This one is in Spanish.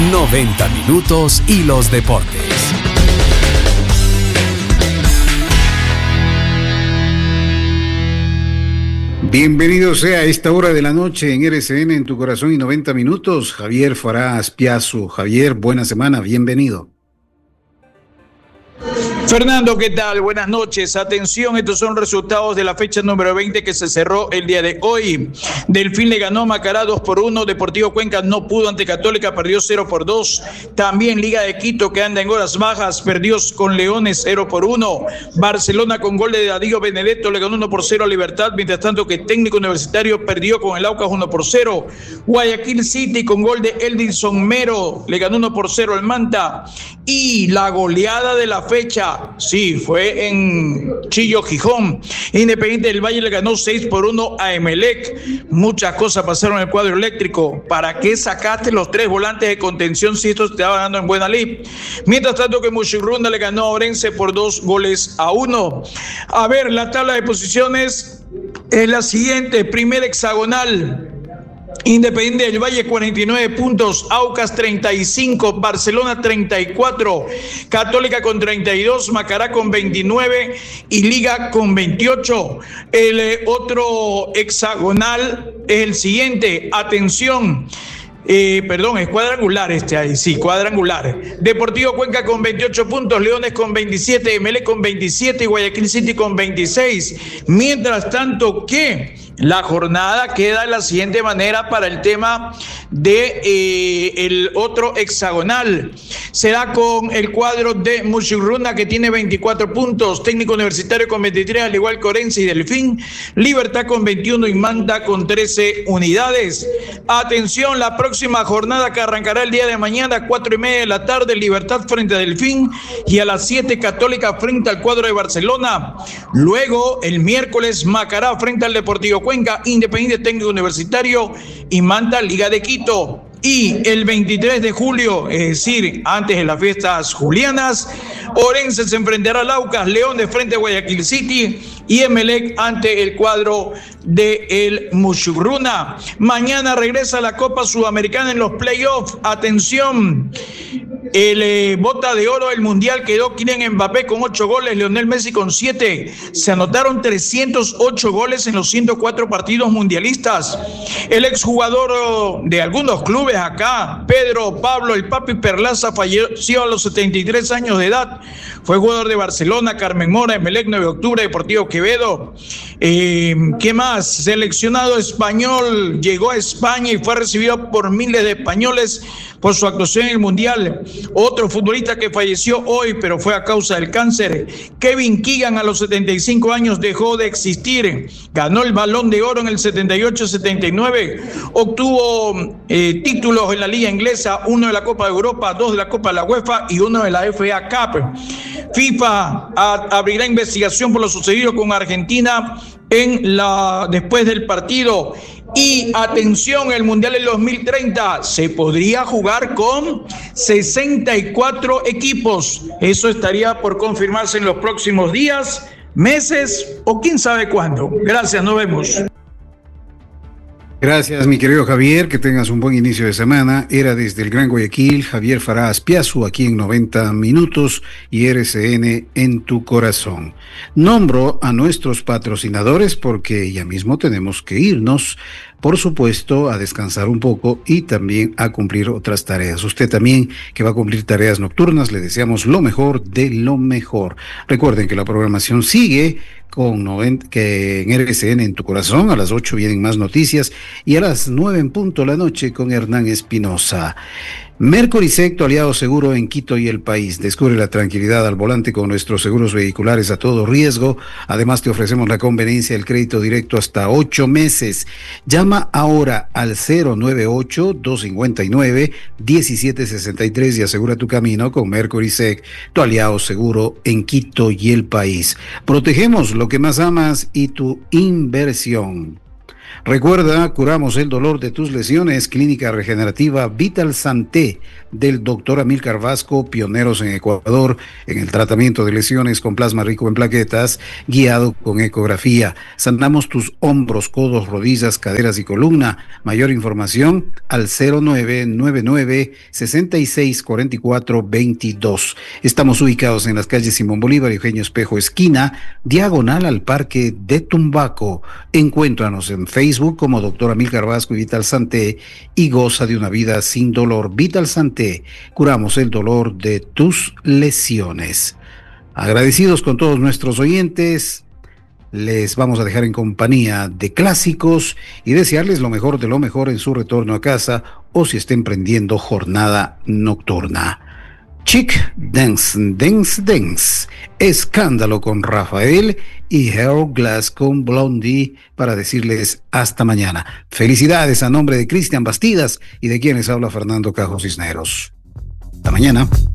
90 minutos y los deportes. Bienvenido sea a esta hora de la noche en RCN, en tu corazón y 90 minutos. Javier Farah Aspiazu. Javier, buena semana, bienvenido. Fernando, ¿qué tal? Buenas noches. Atención, estos son resultados de la fecha número 20 que se cerró el día de hoy. Delfín le ganó a Macará 2-1. Deportivo Cuenca no pudo ante Católica, perdió 0-2. También Liga de Quito, que anda en horas bajas, perdió con Leones 0-1. Barcelona con gol de Darío Benedetto le ganó 1-0 a Libertad, mientras tanto que Técnico Universitario perdió con el Aucas 1-0. Guayaquil City con gol de Eldinson Mero le ganó 1-0 al Manta. Y la goleada de la fecha, sí, fue en Chillo, Gijón. Independiente del Valle le ganó 6-1 a Emelec. Muchas cosas pasaron en el cuadro eléctrico. ¿Para qué sacaste los 3 volantes de contención si esto te estaba ganando en buena lid? Mientras tanto que Muchirrunda le ganó a Orense por 2-1. A ver, la tabla de posiciones es la siguiente. Primer hexagonal: Independiente del Valle 49 puntos, Aucas 35, Barcelona 34, Católica con 32, Macará con 29 y Liga con 28. El otro hexagonal es el siguiente, atención. Es cuadrangular cuadrangular. Deportivo Cuenca con 28 puntos, Leones con 27, Emelec con 27 y Guayaquil City con 26. Mientras tanto que la jornada queda de la siguiente manera para el tema de el otro hexagonal. Será con el cuadro de Muchirruna, que tiene 24 puntos, Técnico Universitario con 23, al igual que Orense y Delfín, Libertad con 21 y Manta con 13 unidades. Atención, la próxima jornada que arrancará el día de mañana, 4:30 de la tarde, Libertad frente a Delfín y a las 7 Católica frente al cuadro de Barcelona. Luego, el miércoles, Macará frente al Deportivo Cuenca, Independiente Técnico Universitario y Manta Liga de Quito. Y el 23 de julio, es decir, antes de las fiestas julianas, Orense se enfrentará al Aucas, León de frente a Guayaquil City y Emelec ante el cuadro de el Muchirruna. Mañana regresa la Copa Sudamericana en los playoffs. Atención, el bota de oro del Mundial quedó Kylian Mbappé con 8 goles, Lionel Messi con 7. Se anotaron 308 goles en los 104 partidos mundialistas. El exjugador de algunos clubes acá, Pedro Pablo el Papi Perlaza, falleció a los 73 años de edad. Fue jugador de Barcelona, Carmen Mora, Emelec, 9 de octubre, Deportivo Quevedo. ¿Qué más? Seleccionado español, llegó a España y fue recibido por miles de españoles por su actuación en el Mundial. Otro futbolista que falleció hoy, pero fue a causa del cáncer, Kevin Keegan, a los 75 años dejó de existir. Ganó el Balón de Oro en el 78-79. Obtuvo títulos en la Liga Inglesa, 1 de la Copa de Europa, 2 de la Copa de la UEFA y 1 de la FA Cup. FIFA abrirá investigación por lo sucedido con Argentina después del partido. Y atención, el Mundial del 2030 se podría jugar con 64 equipos. Eso estaría por confirmarse en los próximos días, meses o quién sabe cuándo. Gracias, nos vemos. Gracias, mi querido Javier, que tengas un buen inicio de semana. Era desde el Gran Guayaquil, Javier Farah Aspiazu, aquí en 90 minutos y RCN en tu corazón. Nombro a nuestros patrocinadores porque ya mismo tenemos que irnos, por supuesto, a descansar un poco y también a cumplir otras tareas. Usted también, que va a cumplir tareas nocturnas, le deseamos lo mejor de lo mejor. Recuerden que la programación sigue que en RCN en tu corazón. A las 8 vienen más noticias y a las 9 en punto la noche con Hernán Espinosa. Mercorisec, tu aliado seguro en Quito y el país. Descubre la tranquilidad al volante con nuestros seguros vehiculares a todo riesgo. Además, te ofrecemos la conveniencia del crédito directo hasta 8 meses. Llama ahora al 098-259-1763 y asegura tu camino con Mercorisec, tu aliado seguro en Quito y el país. Protegemos lo que más amas y tu inversión. Recuerda, curamos el dolor de tus lesiones. Clínica Regenerativa Vital Santé del Dr. Amílcar Vasco, pioneros en Ecuador en el tratamiento de lesiones con plasma rico en plaquetas, guiado con ecografía. Sanamos tus hombros, codos, rodillas, caderas y columna. Mayor información al 0999-664422. Estamos ubicados en las calles Simón Bolívar y Eugenio Espejo, esquina, diagonal al Parque de Tumbaco. Encuéntranos en Facebook como Dr. Amílcar Vasco y Vital Santé y goza de una vida sin dolor. Vital Santé, curamos el dolor de tus lesiones. Agradecidos con todos nuestros oyentes, les vamos a dejar en compañía de clásicos y desearles lo mejor de lo mejor en su retorno a casa o si está emprendiendo jornada nocturna. Chic Dance, Dance, Dance. Escándalo con Rafael y Hourglass con Blondie para decirles hasta mañana. Felicidades a nombre de Cristian Bastidas y de quienes habla Fernando Cajo Cisneros. Hasta mañana.